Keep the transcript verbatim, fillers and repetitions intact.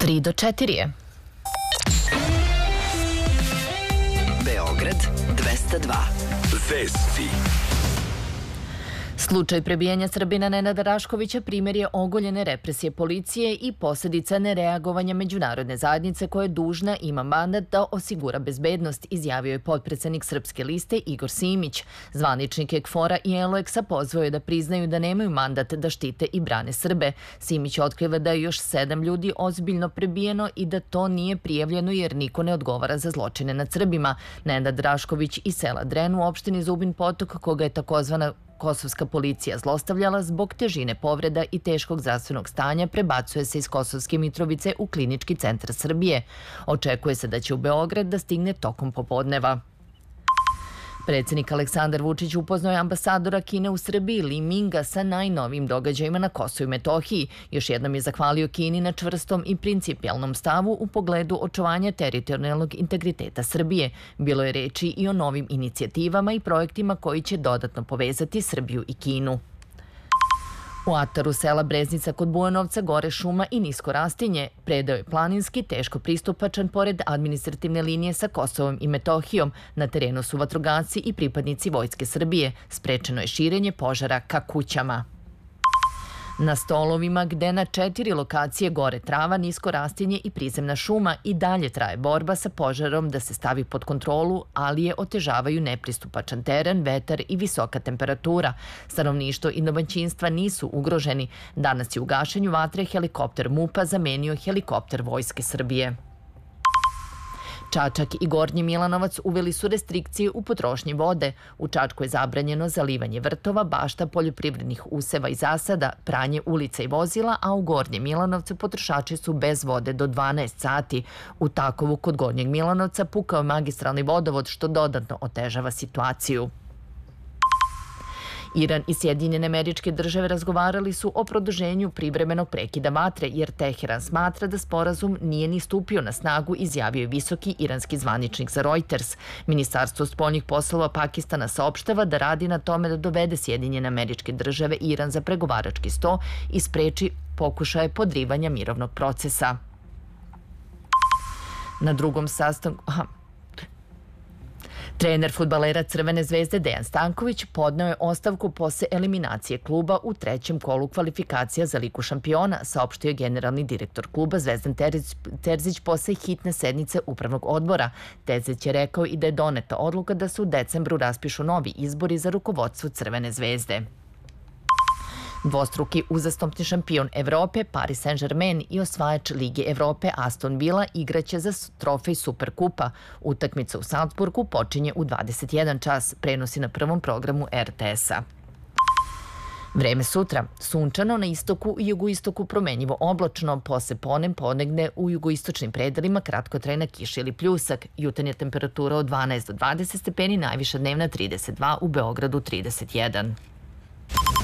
tri do četiri je. Beograd dvesta dva. Vesti. Slučaj prebijanja Srbina Nenada Raškovića primjer je ogoljene represije policije i posljedica nereagovanja međunarodne zajednice koja je dužna ima mandat da osigura bezbednost, izjavio je potpredsednik Srpske liste Igor Simić. Zvaničnik Ekfora i Eloeksa pozvao je da priznaju da nemaju mandat da štite i brane Srbe. Simić otkriva da je još sedam ljudi ozbiljno prebijeno i da to nije prijavljeno jer niko ne odgovara za zločine nad Srbima. Nenad Rašković iz sela Dren u opštini Zubin Potok, koga je takozvana kosovska policija zlostavljala zbog težine povreda i teškog zdravstvenog stanja, prebacuje se iz Kosovske Mitrovice u Klinički centar Srbije. Očekuje se da će u Beograd da stigne tokom popodneva. Predsjednik Aleksandar Vučić upoznao je ambasadora Kine u Srbiji Li Minga sa najnovijim događajima na Kosovu i Metohiji. Još jednom je zahvalio Kini na čvrstom i principijelnom stavu u pogledu očuvanja teritorijalnog integriteta Srbije. Bilo je reči i o novim inicijativama i projektima koji će dodatno povezati Srbiju i Kinu. U ataru sela Breznica kod Bujanovca gore šuma i nisko rastinje. Predeo je planinski, teško pristupačan pored administrativne linije sa Kosovom i Metohijom. Na terenu su vatrogasci i pripadnici Vojske Srbije. Sprečeno je širenje požara ka kućama. Na Stolovima, gde na četiri lokacije gore trava, nisko rastinje i prizemna šuma, i dalje traje borba sa požarom da se stavi pod kontrolu, ali je otežavaju nepristupačan teren, vetar i visoka temperatura. Stanovništvo i domaćinstva nisu ugroženi. Danas je u gašenju vatre helikopter MUP-a zamenio helikopter Vojske Srbije. Čačak i Gornji Milanovac uveli su restrikcije u potrošnji vode. U Čačku je zabranjeno zalivanje vrtova, bašta, poljoprivrednih useva i zasada, pranje ulica i vozila, a u Gornjem Milanovcu potrošači su bez vode do dvanaest sati. U Takovu kod Gornjeg Milanovca pukao je magistralni vodovod, što dodatno otežava situaciju. Iran i Sjedinjene Američke Države razgovarali su o produženju privremenog prekida vatre, jer Teheran smatra da sporazum nije ni stupio na snagu, izjavio je visoki iranski zvaničnik za Reuters. Ministarstvo spoljnih poslova Pakistana saopštava da radi na tome da dovede Sjedinjene Američke Države i Iran za pregovarački sto i spreči pokušaje podrivanja mirovnog procesa. Na drugom sastanku... Aha. Trener fudbalera Crvene zvezde Dejan Stanković podneo je ostavku posle eliminacije kluba u trećem kolu kvalifikacija za Ligu šampiona, saopštio je generalni direktor kluba Zvezdan Terzić posle hitne sednice upravnog odbora. Terzić je rekao i da je doneta odluka da se u decembru raspišu novi izbori za rukovodstvo Crvene zvezde. Dvostruki uzastopni šampion Evrope Paris Saint-Germain i osvajač Lige Evrope Aston Villa igraće za trofej Superkupa. Utakmica u Salzburgu počinje u dvadeset jedan čas, prenosi na prvom programu R T S-a. Vreme sutra. Sunčano na istoku i jugoistoku, promenjivo oblačno, posle ponem ponegne u jugoistočnim predelima kratkotrajna kiša ili pljusak. Jutarnja temperatura od dvanaest do dvadeset stepeni, najviša dnevna trideset dva, u Beogradu trideset jedan.